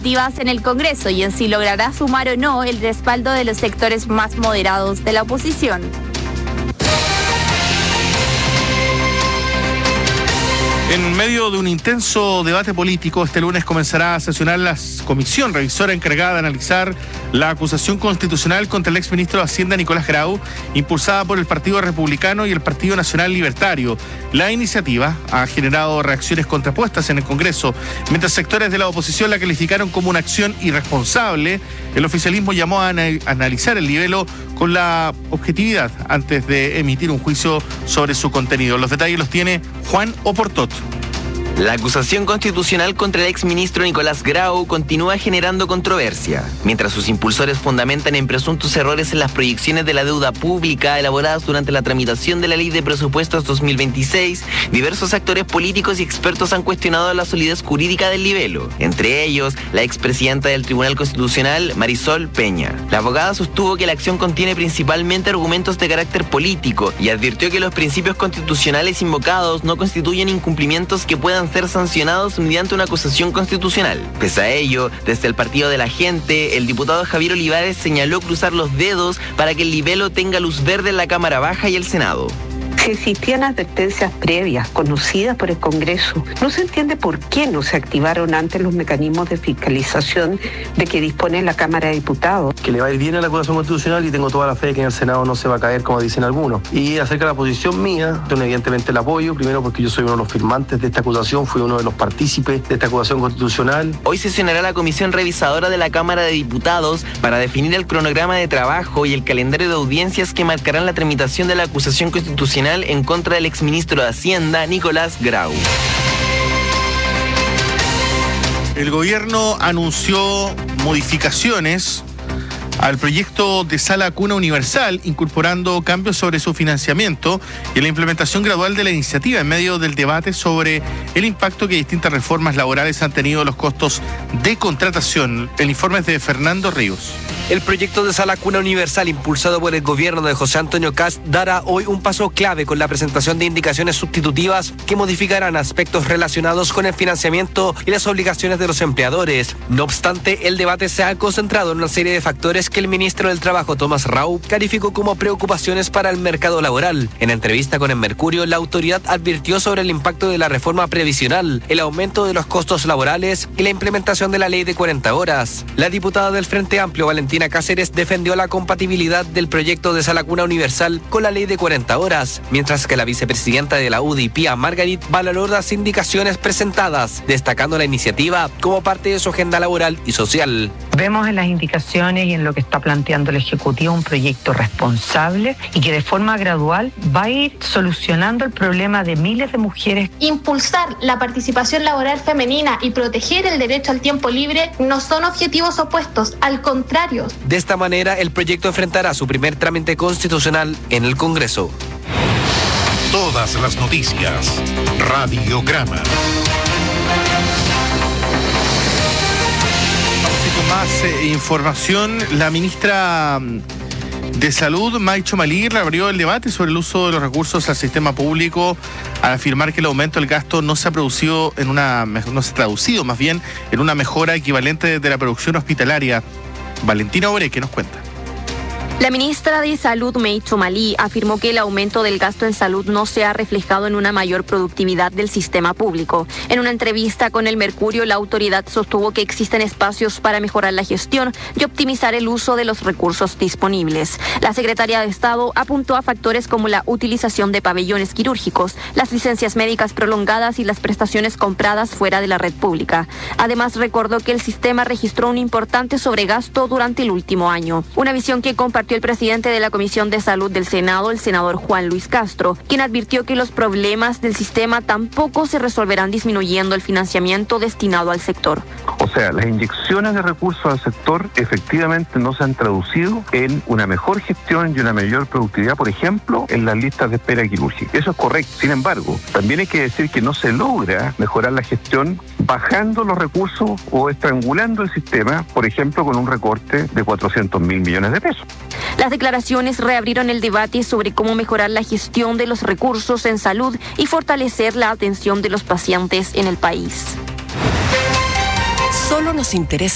iniciativas en el Congreso y en si logrará sumar o no el respaldo de los sectores más moderados de la oposición. En medio de un intenso debate político, este lunes comenzará a sesionar la comisión revisora encargada de analizar la acusación constitucional contra el exministro de Hacienda Nicolás Grau, impulsada por el Partido Republicano y el Partido Nacional Libertario. La iniciativa ha generado reacciones contrapuestas en el Congreso. Mientras sectores de la oposición la calificaron como una acción irresponsable, el oficialismo llamó a analizar el libelo con la objetividad antes de emitir un juicio sobre su contenido. Los detalles los tiene Juan Oportot. La acusación constitucional contra el exministro Nicolás Grau continúa generando controversia, mientras sus impulsores fundamentan en presuntos errores en las proyecciones de la deuda pública elaboradas durante la tramitación de la Ley de Presupuestos 2026. Diversos actores políticos y expertos han cuestionado la solidez jurídica del libelo, entre ellos la expresidenta del Tribunal Constitucional, Marisol Peña. La abogada sostuvo que la acción contiene principalmente argumentos de carácter político y advirtió que los principios constitucionales invocados no constituyen incumplimientos que puedan ser sancionados mediante una acusación constitucional. Pese a ello, desde el Partido de la Gente, el diputado Javier Olivares señaló cruzar los dedos para que el libelo tenga luz verde en la Cámara Baja y el Senado. Si existían advertencias previas conocidas por el Congreso, no se entiende por qué no se activaron antes los mecanismos de fiscalización de que dispone la Cámara de Diputados. Que le va a ir bien a la acusación constitucional y tengo toda la fe de que en el Senado no se va a caer como dicen algunos. Y acerca de la posición mía, yo evidentemente la apoyo, primero porque yo soy uno de los firmantes de esta acusación, fui uno de los partícipes de esta acusación constitucional. Hoy sesionará la Comisión Revisadora de la Cámara de Diputados para definir el cronograma de trabajo y el calendario de audiencias que marcarán la tramitación de la acusación constitucional en contra del exministro de Hacienda, Nicolás Grau. El gobierno anunció modificaciones al proyecto de Sala Cuna Universal, incorporando cambios sobre su financiamiento y la implementación gradual de la iniciativa en medio del debate sobre el impacto que distintas reformas laborales han tenido en los costos de contratación. El informe es de Fernando Ríos. El proyecto de Sala Cuna Universal, impulsado por el gobierno de José Antonio Kast, dará hoy un paso clave con la presentación de indicaciones sustitutivas que modificarán aspectos relacionados con el financiamiento y las obligaciones de los empleadores. No obstante, el debate se ha concentrado en una serie de factores que el ministro del Trabajo, Tomás Rau, calificó como preocupaciones para el mercado laboral. En entrevista con El Mercurio, la autoridad advirtió sobre el impacto de la reforma previsional, el aumento de los costos laborales y la implementación de la ley de 40 horas. La diputada del Frente Amplio, Valentina Cáceres, defendió la compatibilidad del proyecto de Sala Cuna Universal con la ley de 40 horas, mientras que la vicepresidenta de la UDI, Pía Margarit, valoró las indicaciones presentadas, destacando la iniciativa como parte de su agenda laboral y social. Vemos en las indicaciones y en lo que está planteando el Ejecutivo un proyecto responsable y que de forma gradual va a ir solucionando el problema de miles de mujeres. Impulsar la participación laboral femenina y proteger el derecho al tiempo libre no son objetivos opuestos, al contrario. De esta manera, el proyecto enfrentará su primer trámite constitucional en el Congreso. Todas las noticias, Radiograma. Más información. La ministra de Salud, Maicho Malí, reabrió el debate sobre el uso de los recursos al sistema público al afirmar que el aumento del gasto no se ha traducido más bien en una mejora equivalente de la producción hospitalaria. Valentina Obre, ¿qué nos cuenta? La ministra de Salud, Maicho Malí, afirmó que el aumento del gasto en salud no se ha reflejado en una mayor productividad del sistema público. En una entrevista con El Mercurio, la autoridad sostuvo que existen espacios para mejorar la gestión y optimizar el uso de los recursos disponibles. La secretaria de Estado apuntó a factores como la utilización de pabellones quirúrgicos, las licencias médicas prolongadas y las prestaciones compradas fuera de la red pública. Además, recordó que el sistema registró un importante sobregasto durante el último año. Una visión que compartió el presidente de la Comisión de Salud del Senado, el senador Juan Luis Castro, quien advirtió que los problemas del sistema tampoco se resolverán disminuyendo el financiamiento destinado al sector. O sea, las inyecciones de recursos al sector efectivamente no se han traducido en una mejor gestión y una mayor productividad, por ejemplo, en las listas de espera quirúrgica. Eso es correcto. Sin embargo, también hay que decir que no se logra mejorar la gestión bajando los recursos o estrangulando el sistema, por ejemplo, con un recorte de 400.000 millones de pesos. Las declaraciones reabrieron el debate sobre cómo mejorar la gestión de los recursos en salud y fortalecer la atención de los pacientes en el país. Solo nos interesa